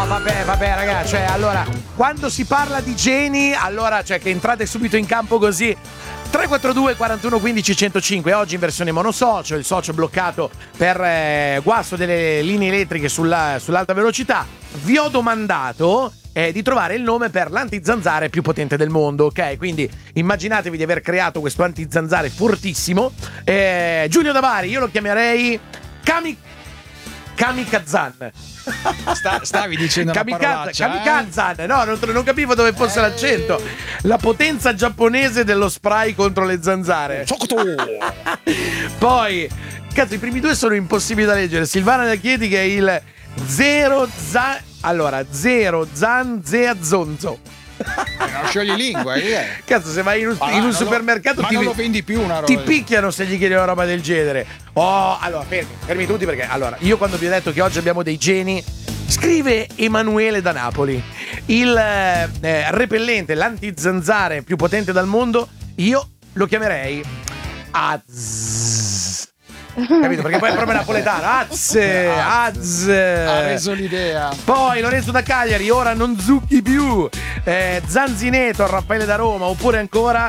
vabbè ragazzi, cioè allora quando si parla di geni, allora cioè che entrate subito in campo così. 342 41 15 105, oggi in versione monosocio, il socio bloccato per guasto delle linee elettriche sull'alta velocità. Vi ho domandato di trovare il nome per l'antizanzare più potente del mondo, ok? Quindi immaginatevi di aver creato questo antizanzare fortissimo. Giulio Davari, io lo chiamerei Kamikazan. Stavi dicendo una parolaccia, Kamikazan, no, non capivo dove fosse l'accento. La potenza giapponese dello spray contro le zanzare. Poi, cazzo, i primi due sono impossibili da leggere. Silvana da Chieti che è il Zero Zan Zea Zonzo. Non sciogli lingua, Cazzo, se vai in un supermercato non lo vendi più una roba. Ti picchiano se gli chiedi una roba del genere. Allora, fermi tutti perché allora, io quando vi ho detto che oggi abbiamo dei geni, scrive Emanuele da Napoli, il repellente, l'antizanzare più potente del mondo, io lo chiamerei capito? Perché poi è proprio napoletano. Ha reso l'idea. Poi Lorenzo da Cagliari, ora non zucchi più. Zanzineto, Raffaele da Roma. Oppure ancora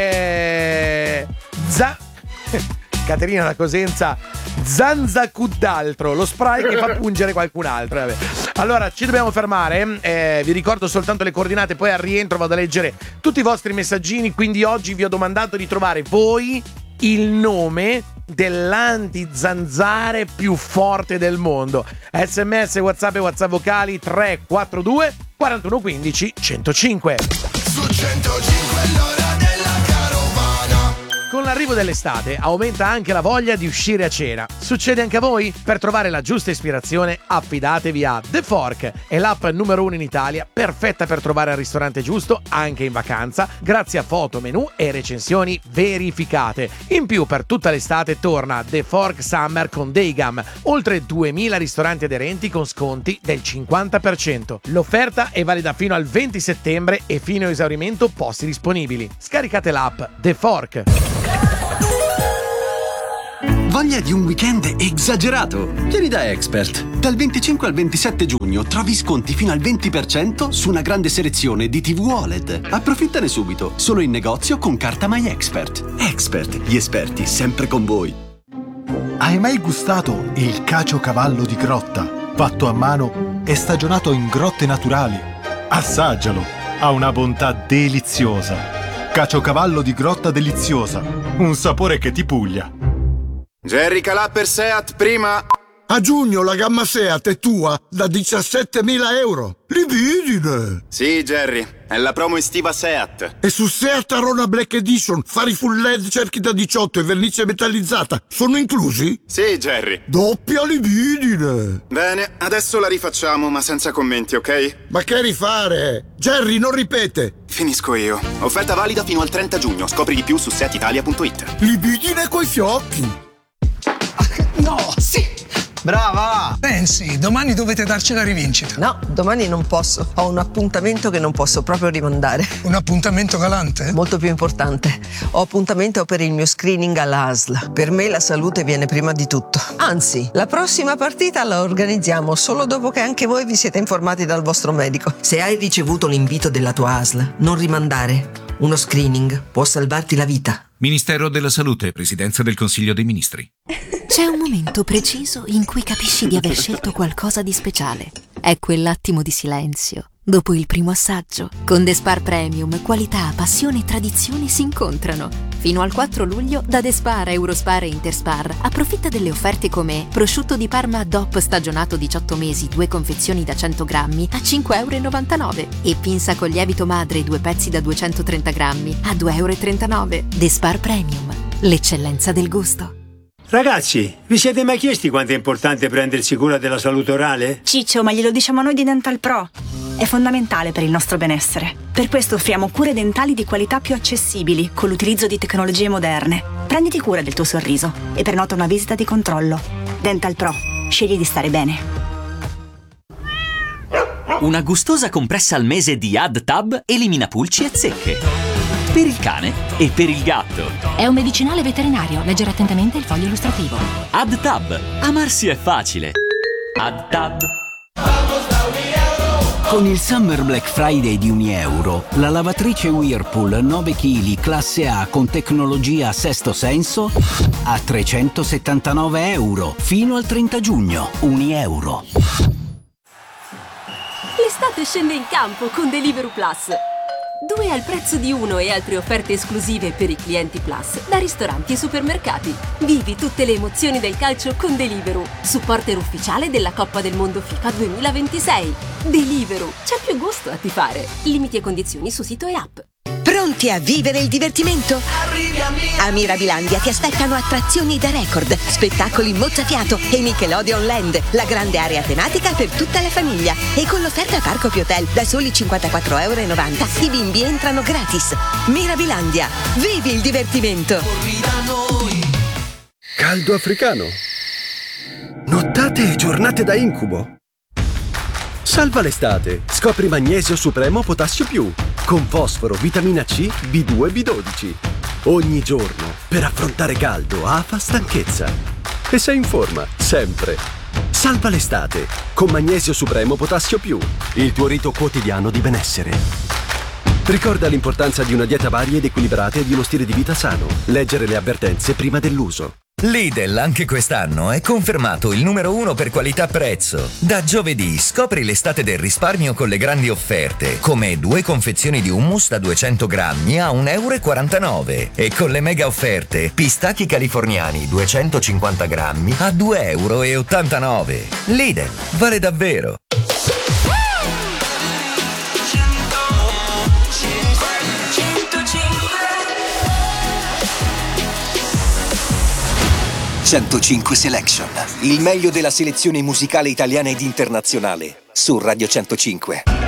Caterina da Cosenza, Zanzacudd'altro, lo spray che fa pungere qualcun altro. Vabbè. Allora ci dobbiamo fermare, vi ricordo soltanto le coordinate, poi al rientro vado a leggere tutti i vostri messaggini. Quindi oggi vi ho domandato di trovare voi il nome dell'antizanzare più forte del mondo. SMS, WhatsApp e WhatsApp vocali 342 41 15 105. Su 105 l'ora della carovana. Con l'arrivo dell'estate aumenta anche la voglia di uscire a cena. Succede anche a voi? Per trovare la giusta ispirazione affidatevi a The Fork. È l'app numero 1 in Italia, perfetta per trovare il ristorante giusto anche in vacanza, grazie a foto, menù e recensioni verificate. In più per tutta l'estate torna The Fork Summer con Daygam, oltre 2000 ristoranti aderenti con sconti del 50%. L'offerta è valida fino al 20 settembre e fino a esaurimento posti disponibili. Scaricate l'app The Fork. Voglia di un weekend esagerato? Vieni da Expert. Dal 25 al 27 giugno trovi sconti fino al 20% su una grande selezione di TV OLED. Approfittane subito, solo in negozio con carta My Expert. Expert, gli esperti sempre con voi. Hai mai gustato il caciocavallo di grotta? Fatto a mano e stagionato in grotte naturali? Assaggialo, ha una bontà deliziosa. Caciocavallo di grotta deliziosa, un sapore che ti puglia. Jerry Calà per Seat prima. A giugno la gamma Seat è tua da 17.000 euro. Libidine! Sì, Jerry, è la promo estiva Seat. E su Seat Arona Black Edition, fari full LED, cerchi da 18 e vernice metallizzata sono inclusi? Sì, Jerry. Doppia libidine! Bene, adesso la rifacciamo, ma senza commenti, ok? Ma che rifare? Jerry, non ripete! Finisco io. Offerta valida fino al 30 giugno. Scopri di più su seatitalia.it. Libidine coi fiocchi! No, sì! Brava! Pensi, domani dovete darci la rivincita. No, domani non posso. Ho un appuntamento che non posso proprio rimandare. Un appuntamento galante? Molto più importante. Ho appuntamento per il mio screening alla ASL. Per me la salute viene prima di tutto. Anzi, la prossima partita la organizziamo solo dopo che anche voi vi siete informati dal vostro medico. Se hai ricevuto l'invito della tua ASL, non rimandare. Uno screening può salvarti la vita. Ministero della Salute, Presidenza del Consiglio dei Ministri. C'è un momento preciso in cui capisci di aver scelto qualcosa di speciale. È quell'attimo di silenzio, dopo il primo assaggio. Con The Spar Premium, qualità, passione e tradizione si incontrano. Fino al 4 luglio, da The Spar, Eurospar e Interspar, approfitta delle offerte come prosciutto di Parma DOP stagionato 18 mesi, 2 confezioni da 100 grammi a 5,99 € e pinza con lievito madre 2 pezzi da 230 grammi a 2,39 €. The Spar Premium, l'eccellenza del gusto. Ragazzi, vi siete mai chiesti quanto è importante prendersi cura della salute orale? Ciccio, ma glielo diciamo noi di Dental Pro. È fondamentale per il nostro benessere. Per questo offriamo cure dentali di qualità più accessibili, con l'utilizzo di tecnologie moderne. Prenditi cura del tuo sorriso e prenota una visita di controllo. Dental Pro. Scegli di stare bene. Una gustosa compressa al mese di AdTab elimina pulci e zecche. Per il cane e per il gatto. È un medicinale veterinario. Leggere attentamente il foglio illustrativo. AdTab. Amarsi è facile. AdTab. Con il Summer Black Friday di €1, la lavatrice Whirlpool 9 kg classe A con tecnologia Sesto Senso a €379 fino al 30 giugno. €1. L'estate scende in campo con Deliveroo Plus. 2 al prezzo di 1 e altre offerte esclusive per i clienti Plus da ristoranti e supermercati. Vivi tutte le emozioni del calcio con Deliveroo, supporter ufficiale della Coppa del Mondo FIFA 2026. Deliveroo, c'è più gusto a tifare. Limiti e condizioni su sito e app. Pronti a vivere il divertimento? A Mirabilandia ti aspettano attrazioni da record, spettacoli mozzafiato e Nickelodeon Land, la grande area tematica per tutta la famiglia. E con l'offerta Parco Più Hotel da soli €54,90 i bimbi entrano gratis. Mirabilandia, vivi il divertimento! Caldo africano. Nottate e giornate da incubo. Salva l'estate. Scopri Magnesio Supremo Potassio Più con fosforo, vitamina C, B2 e B12. Ogni giorno per affrontare caldo, afa, stanchezza. E sei in forma, sempre. Salva l'estate con Magnesio Supremo Potassio Più, il tuo rito quotidiano di benessere. Ricorda l'importanza di una dieta varia ed equilibrata e di uno stile di vita sano. Leggere le avvertenze prima dell'uso. Lidl anche quest'anno è confermato il numero 1 per qualità-prezzo. Da giovedì scopri l'estate del risparmio con le grandi offerte, come 2 confezioni di hummus da 200 grammi a €1,49 e con le mega offerte pistacchi californiani 250 grammi a €2,89. Lidl, vale davvero! «105 Selection», il meglio della selezione musicale italiana ed internazionale, su Radio 105.